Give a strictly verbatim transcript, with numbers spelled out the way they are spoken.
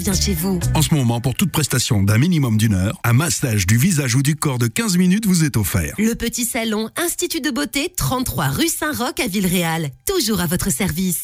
vient chez vous. En ce moment, pour toute prestation d'un minimum d'une heure, un massage du visage ou du corps de quinze minutes vous est offert. Le Petit Salon, Institut de Beauté, trente-trois rue Saint-Roch à Villeréal. Toujours à votre service.